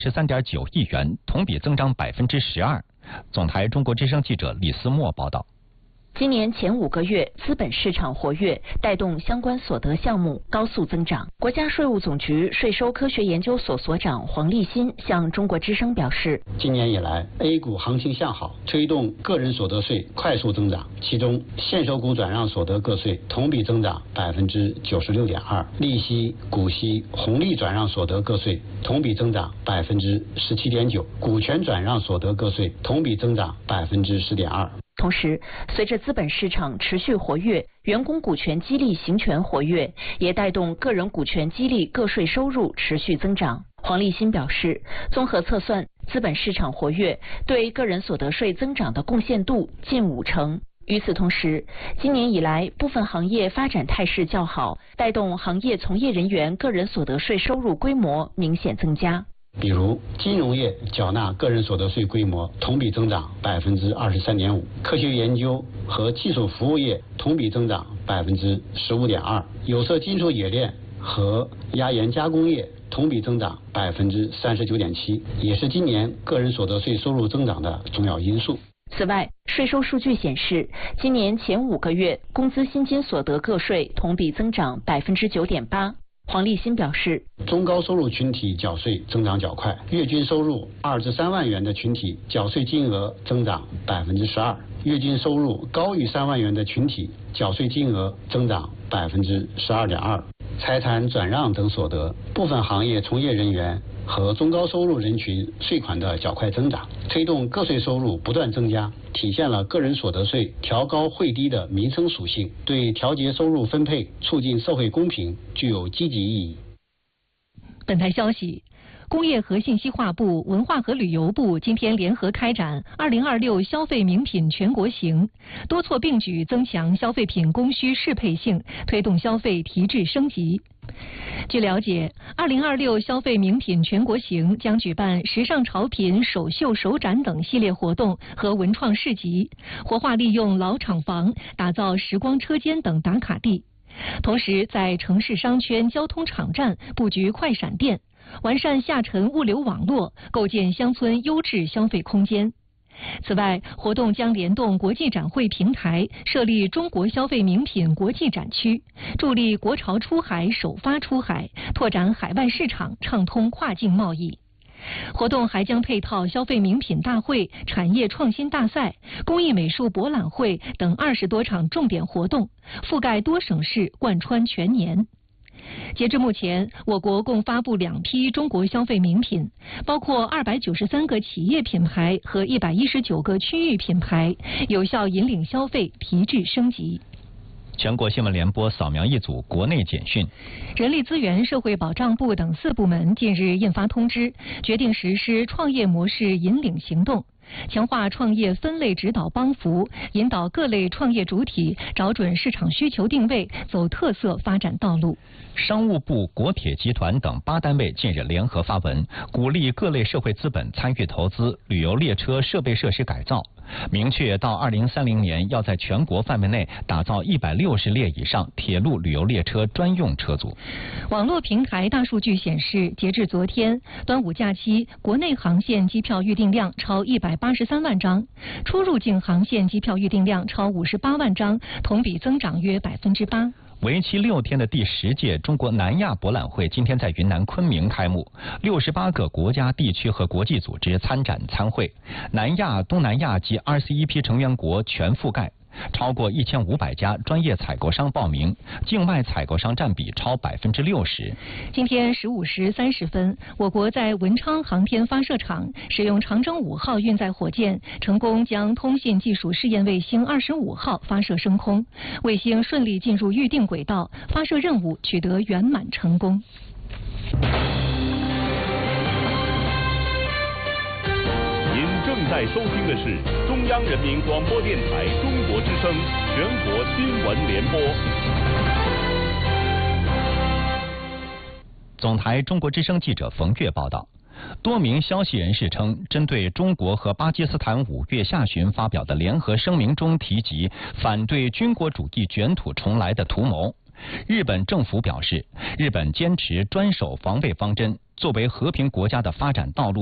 13.9亿元，同比增长12%。总台中国之声记者李思墨报道。 今年前5个月，资本市场活跃，带动相关所得项目高速增长。国家税务总局税收科学研究所所长黄立新向中国之声表示， 今年以来 ，A 股行情向好，推动个人所得税快速增长，其中现收股转让所得个税同比增长96.2%，利息、股息、红利转让所得个税同比增长17.9%，股权转让所得个税同比增长10.2%。 同时，随着资本市场持续活跃，员工股权激励行权活跃，也带动个人股权激励个税收入持续增长。黄立新表示，综合测算，资本市场活跃对个人所得税增长的贡献度近50%。与此同时，今年以来部分行业发展态势较好，带动行业从业人员个人所得税收入规模明显增加。 比如金融业缴纳个人所得税规模同比增长23.5%，科学研究和技术服务业同比增长15.2%，有色金属冶炼和压延加工业同比增长39.7%，也是今年个人所得税收入增长的重要因素。 此外，税收数据显示，今年前5个月工资薪金所得个税同比增长9.8%。黄立新表示， 中高收入群体缴税增长较快，月均收入2至3万元的群体缴税金额增长12%，月均收入高于3万元的群体缴税金额增长12.2%。财产转让等所得，部分行业从业人员和中高收入人群税款的较快增长，推动个税收入不断增加，体现了个人所得税调高汇低的民生属性，对调节收入分配、促进社会公平具有积极意义。 本台消息，工业和信息化部、文化和旅游部今天联合开展2026消费名品全国行，多措并举增强消费品供需适配性，推动消费提质升级。据了解，2026消费名品全国行将举办时尚潮品首秀首展等系列活动和文创市集，活化利用老厂房，打造时光车间等打卡地。同时，在城市商圈、交通场站布局快闪店，完善下沉物流网络，构建乡村优质消费空间。此外，活动将联动国际展会平台，设立中国消费名品国际展区，助力国潮出海、首发出海，拓展海外市场，畅通跨境贸易。活动还将配套消费名品大会、产业创新大赛、工艺美术博览会等20多场重点活动，覆盖多省市，贯穿全年。截至目前，我国共发布2批中国消费名品，包括293个企业品牌和119个区域品牌，有效引领消费提质升级。 全国新闻联播扫描一组国内简讯。 人力资源社会保障部等4部门近日印发通知，决定实施创业模式引领行动，强化创业分类指导帮扶，引导各类创业主体找准市场需求定位，走特色发展道路。 商务部、国铁集团等8单位近日联合发文，鼓励各类社会资本参与投资旅游列车设备设施改造，明确到2030年要在全国范围内打造160列以上铁路旅游列车专用车组。 网络平台大数据显示，截至昨天，端午假期国内航线机票预订量超183万张，出入境航线机票预订量超58万张，同比增长约8%。 为期6天的第10届中国南亚博览会今天在云南昆明开幕，68个国家、地区和国际组织参展参会，南亚、东南亚及RCEP 成员国全覆盖。超过1500家专业采购商报名，境外采购商占比超60%。 今天15时30分，我国在文昌航天发射场使用长征5号运载火箭，成功将通信技术试验卫星25号发射升空，卫星顺利进入预定轨道，发射任务取得圆满成功。 您正在收听的是中央人民广播电台中国之声全国新闻联播。 总台中国之声记者冯月报道，多名消息人士称，针对中国和巴基斯坦5月下旬发表的联合声明中提及反对军国主义卷土重来的图谋， 日本政府表示，日本坚持专守防卫方针，作为和平国家的发展道路